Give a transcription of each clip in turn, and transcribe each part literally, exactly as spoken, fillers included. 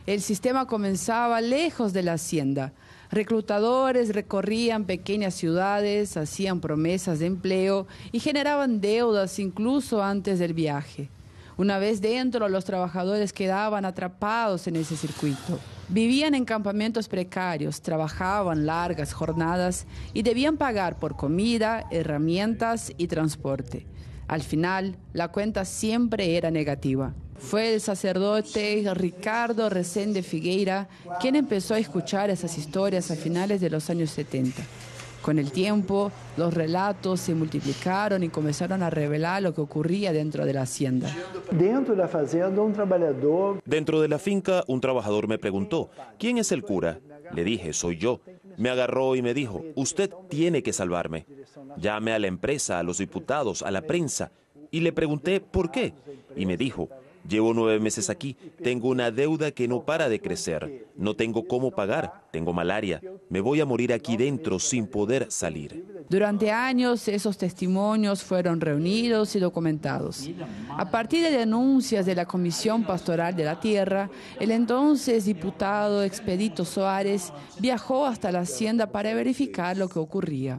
El sistema comenzaba lejos de la hacienda. Reclutadores recorrían pequeñas ciudades, hacían promesas de empleo y generaban deudas incluso antes del viaje. Una vez dentro, los trabajadores quedaban atrapados en ese circuito. Vivían en campamentos precarios, trabajaban largas jornadas y debían pagar por comida, herramientas y transporte. Al final, la cuenta siempre era negativa. Fue el sacerdote Ricardo Resende Figueira quien empezó a escuchar esas historias a finales de los años setenta. Con el tiempo, los relatos se multiplicaron y comenzaron a revelar lo que ocurría dentro de la hacienda. Dentro de la fazenda, un trabajador... Dentro de la finca, un trabajador me preguntó, ¿quién es el cura? Le dije, soy yo. Me agarró y me dijo, usted tiene que salvarme. Llame a la empresa, a los diputados, a la prensa. Y le pregunté, ¿por qué? Y me dijo, llevo nueve meses aquí, tengo una deuda que no para de crecer, no tengo cómo pagar, tengo malaria, me voy a morir aquí dentro sin poder salir. Durante años esos testimonios fueron reunidos y documentados. A partir de denuncias de la Comisión Pastoral de la Tierra, el entonces diputado Expedito Soares viajó hasta la hacienda para verificar lo que ocurría.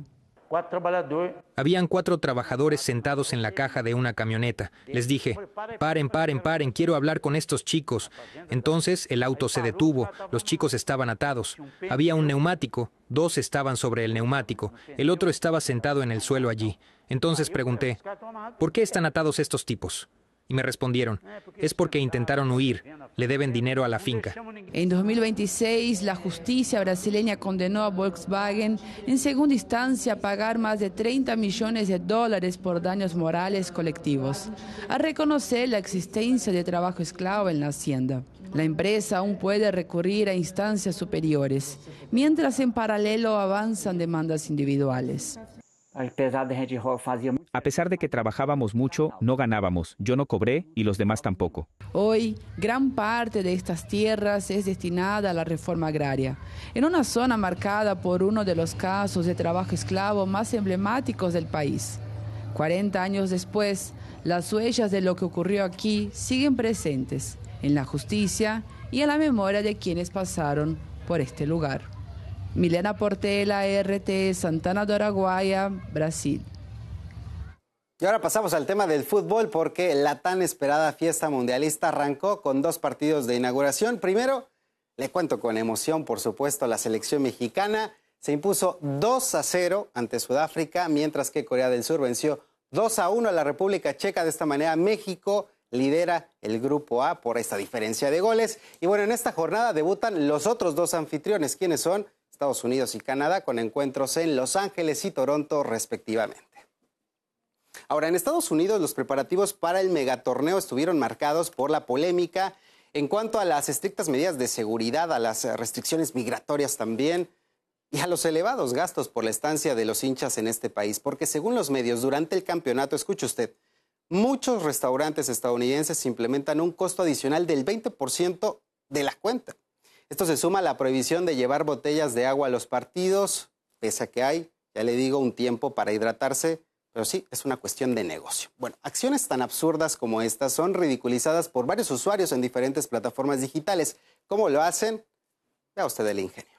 Habían cuatro trabajadores sentados en la caja de una camioneta. Les dije, paren, paren, paren, quiero hablar con estos chicos. Entonces el auto se detuvo, los chicos estaban atados. Había un neumático, dos estaban sobre el neumático, el otro estaba sentado en el suelo allí. Entonces pregunté, ¿por qué están atados estos tipos? Y me respondieron, es porque intentaron huir, le deben dinero a la finca. En dos mil veintiséis, la justicia brasileña condenó a Volkswagen en segunda instancia a pagar más de treinta millones de dólares por daños morales colectivos, a reconocer la existencia de trabajo esclavo en la hacienda. La empresa aún puede recurrir a instancias superiores, mientras en paralelo avanzan demandas individuales. A pesar de que trabajábamos mucho, no ganábamos. Yo no cobré y los demás tampoco. Hoy, gran parte de estas tierras es destinada a la reforma agraria, en una zona marcada por uno de los casos de trabajo esclavo más emblemáticos del país. cuarenta años después, las huellas de lo que ocurrió aquí siguen presentes en la justicia y en la memoria de quienes pasaron por este lugar. Milena Portela, R T, Santana do Araguaia, Brasil. Y ahora pasamos al tema del fútbol porque la tan esperada fiesta mundialista arrancó con dos partidos de inauguración. Primero, le cuento con emoción, por supuesto, la selección mexicana se impuso dos a cero ante Sudáfrica, mientras que Corea del Sur venció dos a uno a la República Checa. De esta manera, México lidera el grupo A por esta diferencia de goles. Y bueno, en esta jornada debutan los otros dos anfitriones, ¿quiénes son? Estados Unidos y Canadá, con encuentros en Los Ángeles y Toronto respectivamente. Ahora, en Estados Unidos los preparativos para el megatorneo estuvieron marcados por la polémica en cuanto a las estrictas medidas de seguridad, a las restricciones migratorias también y a los elevados gastos por la estancia de los hinchas en este país. Porque según los medios, durante el campeonato, escuche usted, muchos restaurantes estadounidenses implementan un costo adicional del veinte por ciento de la cuenta. Esto se suma a la prohibición de llevar botellas de agua a los partidos, pese a que hay, ya le digo, un tiempo para hidratarse, pero sí, es una cuestión de negocio. Bueno, acciones tan absurdas como estas son ridiculizadas por varios usuarios en diferentes plataformas digitales. ¿Cómo lo hacen? Vea usted el ingenio.